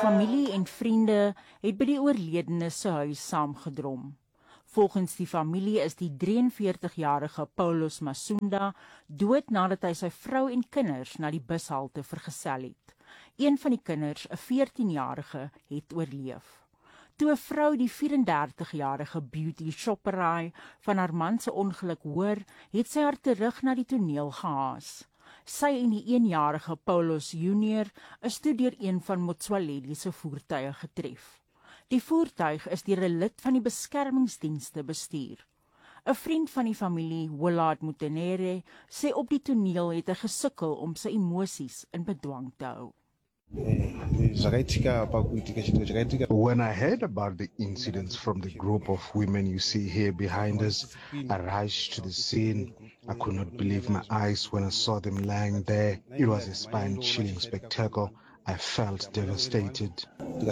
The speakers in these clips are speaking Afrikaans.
Familie en vriende het by die oorledene se huis saamgedrom. Volgens die familie is die 43-jarige Paulus Masunda dood nadat hy sy vrou en kinders na die bushalte vergesel het. Een van die kinders, 'n 14-jarige, het oorleef. Toe 'n vrou die 34-jarige Beauty Chopperai van haar man se ongeluk hoor, het sy haar terug na die toneel gehaas. Sy en die 1-jarige Paulus Junior is toe deur een van Motsoaledi se voertuie getref. Die voertuig is deur 'n lid van die beskermingsdienste bestuur. 'n Vriend van die familie, Willard Mutenere, sê op die toneel het hy gesukkel om sy emosies in bedwang te hou. When I heard about the incidents from the group of women you see here behind us, I rushed to the scene. I could not believe my eyes when I saw them lying there. It was a spine-chilling spectacle. I felt devastated.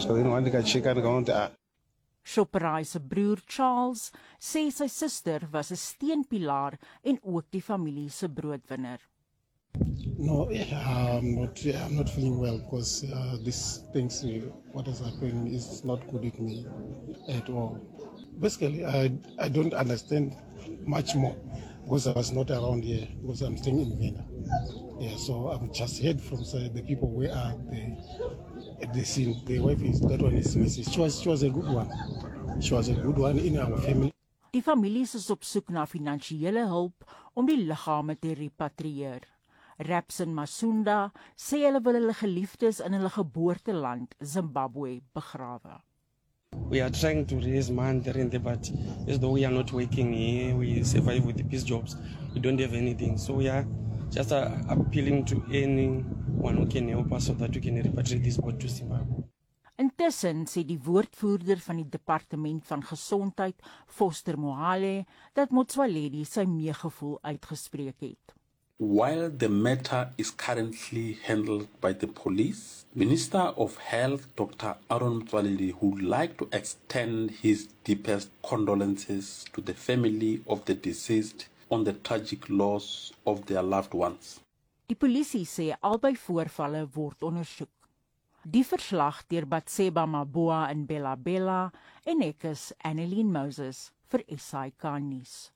Chopperai se broer Charles sê sy suster was 'n steunpilaar en ook die familie se broodwinner. No, I'm not feeling well because this things, what is happening is not good with me at all. Basically, I don't understand much more because I was not around here because I'm staying in Vienna. Yeah, so I'm just heard from the people where are they at the scene. The wife is, that one is missing. She was a good one. She was a good one in our family. Die families is op soek na finansiële hulp om die liggame te repatrieer. Rapson Masunda sê hulle wil hulle geliefdes in hulle geboorteland Zimbabwe begrawe. We are trying to raise money there and there, but as though we are not working here, we survive with the peace jobs. We don't have anything, so we are just appealing to anyone who can help us so that we can repatriate this boat to Zimbabwe. Intussen sê die woordvoerder van die Departement van Gesondheid, Foster Mohale, dat Motsoaledi sy meegevoel uitgespreek het. While the matter is currently handled by the police, Minister of Health Dr. Aaron Motsoaledi would like to extend his deepest condolences to the family of the deceased on the tragic loss of their loved ones. Die polisie sê albei voorvalle word ondersoek. Die verslag deur Batseba Maboa in Bella Bella en ek is Annelien Moses vir SAK nuus.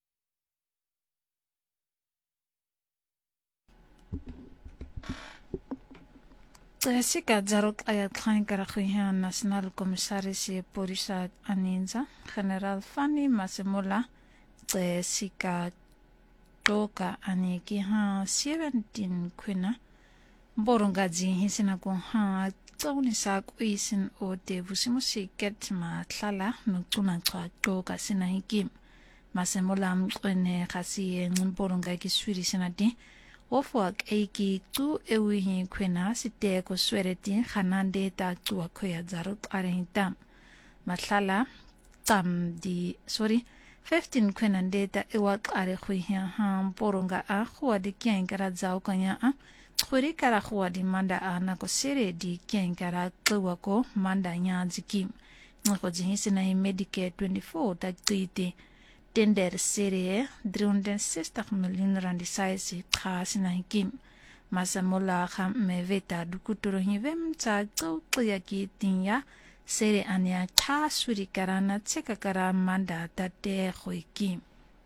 Sika Zarok ayat khain karakhihan National Commissaris Polisa Aninza General Fanny Masemola Sika Toka Aniki ha 17 kwina Borongaji hisina ko ha tsoni sa kwisin o te busimosi ket ma tlala nutuna twa toka sina hikim Masemola mqene khasi ngimboronga ki swiri sinati Ofwak eiki tu ewihi kwena site ko swereti khanande ta tuwa khoya zarut arehitam. Matlala tam di 15 kwenande ta ewak are khoya ham poronga a khwa di kyankara zau kanya a khuri kara khwa di manda a na ko sere di kyankara tuwa ko manda nya zikim. Ngako jihisina hi Medicare 24 ta tuite Tender serie 360 miljoen randi saisi khasi na hikim Masemola kham meveta dukuturo hivem tsa tsoya ki tinya serie anya tha suri karana tseka kara manda tate khoikim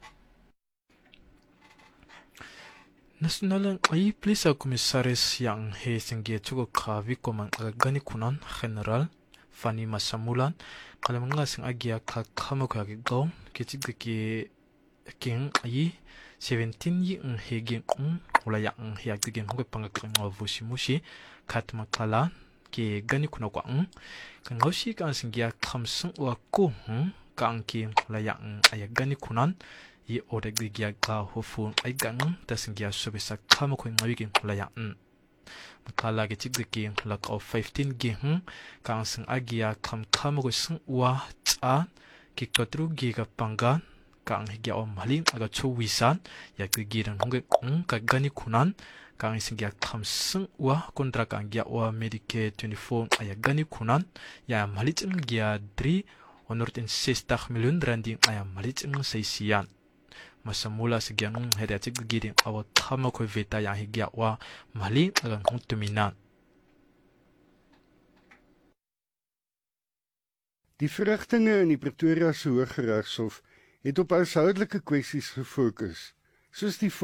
National ai Polisa Commissaris yang he singge chugo khavi komang gani kunan General Fanny Masemola kalamanga sing agia khamo khagi gom ki king ai 17 yi hegi ula ya hiak dige ngwe pangakang vusimushi khatma kala ki gani kuna kwa kangoshi kan singya khamsung wa ku kang ki ula ya ay gani kunan yi ode dige ka hofu ai gang ta singya subisa khamo khoi ngawi ki ula ya kala ge chigde lak of 15 gi kang sing agia khamo go sung wa cha ki katru gi ga pangan kang higya om mali aga chu wisan yak gi ran hong ka gani kunan kang sing yak tham sung wa kontra kang gya wa Medicare 24 aya gani kunan ya mali ching gya 3 160 miljoen randi aya mali ching seisian Masemola sigyanung heda chig gi rin awa thama ko veta ya higya wa mali aga hong tuminan Die verrigtinge in die Pretoria se Hooggeregshof het op huishoudelike kwessies gefokus, soos die